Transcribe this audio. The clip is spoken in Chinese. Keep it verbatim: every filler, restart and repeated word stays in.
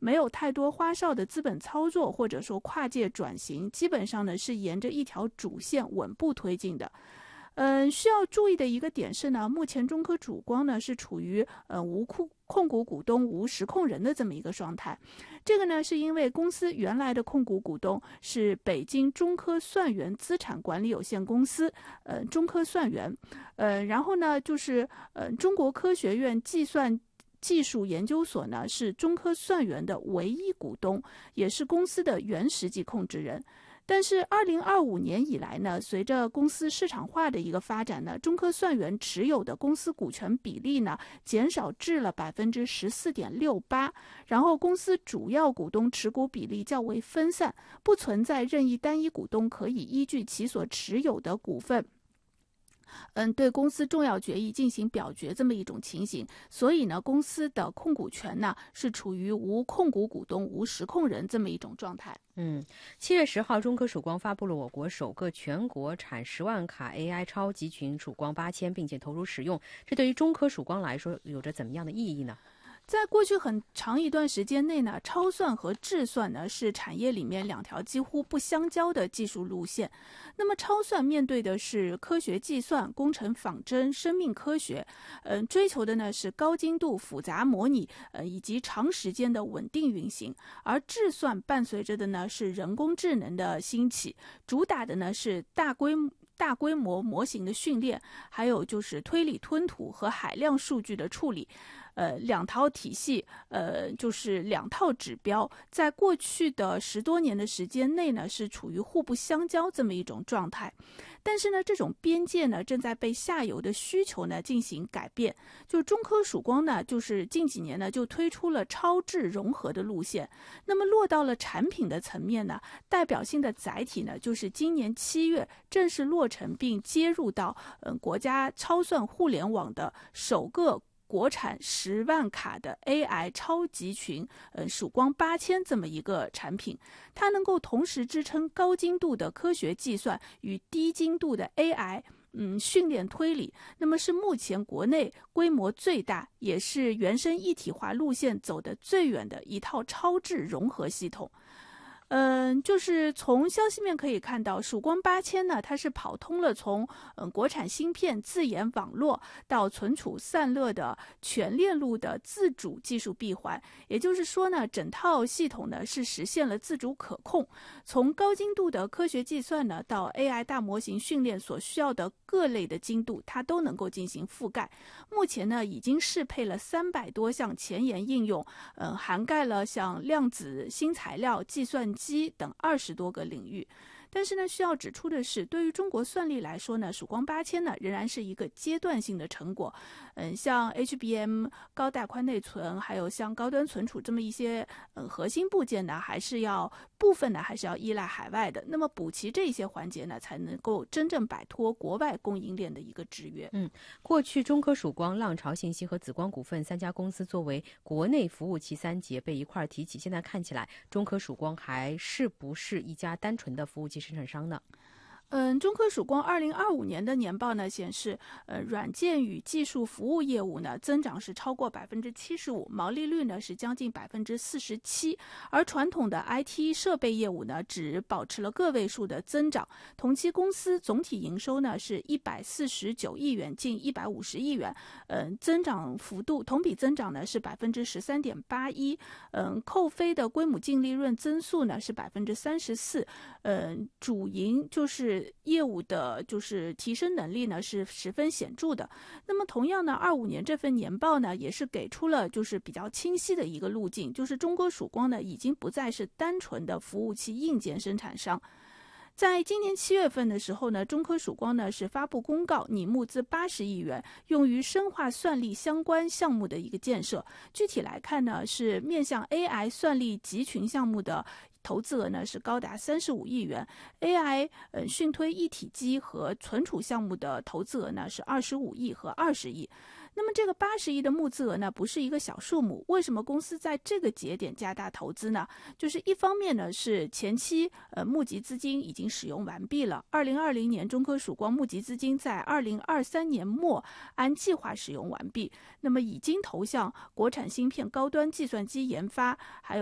没有太多花哨的资本操作或者说跨界转型，基本上呢是沿着一条主线稳步推进的。嗯，需要注意的一个点是呢，目前中科曙光呢是处于呃无控控股股东无实控人的这么一个状态。这个呢是因为公司原来的控股股东是北京中科算源资产管理有限公司，呃，中科算源，呃，然后呢就是呃中国科学院计算技术研究所呢是中科算源的唯一股东，也是公司的原实际控制人。但是二零二五年以来呢，随着公司市场化的一个发展呢，中科算源持有的公司股权比例呢减少至了百分之十四点六八，然后公司主要股东持股比例较为分散，不存在任意单一股东可以依据其所持有的股份嗯，对公司重要决议进行表决这么一种情形，所以呢，公司的控股权呢是处于无控股股东、无实控人这么一种状态。 嗯，七月十号，中科曙光发布了我国首个全国产十万卡 A I 超集群曙光八千，并且投入使用，这对于中科曙光来说有着怎么样的意义呢？ 在过去很长一段时间内呢，超算和智算呢是产业里面两条几乎不相交的技术路线。那么超算面对的是科学计算、工程仿真、生命科学，嗯、呃，追求的呢是高精度、复杂模拟，呃，以及长时间的稳定运行。而智算伴随着的呢是人工智能的兴起，主打的呢是大规模。大规模模型的训练，还有就是推理吞吐和海量数据的处理，呃，两套体系，呃，就是两套指标，在过去的十多年的时间内呢，是处于互不相交这么一种状态。但是呢，这种边界呢，正在被下游的需求呢进行改变。就中科曙光呢，就是近几年呢就推出了超智融合的路线。那么落到了产品的层面呢，代表性的载体呢，就是今年七月正式落成并接入到嗯国家超算互联网的首个国产十万卡的 A I 超集群，呃，曙光八千这么一个产品，它能够同时支撑高精度的科学计算与低精度的 A I， 嗯，训练推理。那么是目前国内规模最大，也是原生一体化路线走得最远的一套超智融合系统。嗯，就是从消息面可以看到，曙光八千呢，它是跑通了从嗯国产芯片自研网络到存储散热的全链路的自主技术闭环，也就是说呢，整套系统呢是实现了自主可控，从高精度的科学计算呢到 A I 大模型训练所需要的各类的精度，它都能够进行覆盖。目前呢，已经适配了三百多项前沿应用，嗯，涵盖了像量子、新材料、计算机等二十多个领域。但是呢，需要指出的是，对于中国算力来说呢，曙光八千呢仍然是一个阶段性的成果。嗯，像 H B M 高带宽内存，还有像高端存储这么一些嗯核心部件呢，还是要部分呢还是要依赖海外的。那么补齐这些环节呢，才能够真正摆脱国外供应链的一个制约。 嗯，过去中科曙光、浪潮信息和紫光股份三家公司作为国内服务器三杰被一块提起，现在看起来中科曙光还是不是一家单纯的服务器生产商呢？ 嗯，中科曙光二零二五年的年报呢显示，呃，软件与技术服务业务呢增长是超过百分之七十五，毛利率呢是将近百分之四十七，而传统的 I T 设备业务呢只保持了个位数的增长。同期公司总体营收呢是一百四十九亿元，近一百五十亿元，嗯，增长幅度同比增长呢是百分之十三点八一，嗯，扣非的归母净利润增速呢是百分之三十四，嗯，主营就是业务的就是提升能力呢是十分显著的。那么同样呢，二五年这份年报呢也是给出了就是比较清晰的一个路径，就是中科曙光呢已经不再是单纯的服务器硬件生产商。在今年七月份的时候呢，中科曙光呢是发布公告，拟募资八十亿元，用于深化算力相关项目的一个建设。具体来看呢，是面向 A I 算力集群项目的投资额呢是高达三十五亿元 ，A I 呃讯推一体机和存储项目的投资额呢是二十五亿和二十亿。那么这个八十亿的募资额呢，不是一个小数目。为什么公司在这个节点加大投资呢？就是一方面呢，是前期呃募集资金已经使用完毕了。二零二零年中科曙光募集资金在二零二三年末按计划使用完毕，那么已经投向国产芯片高端计算机研发，还有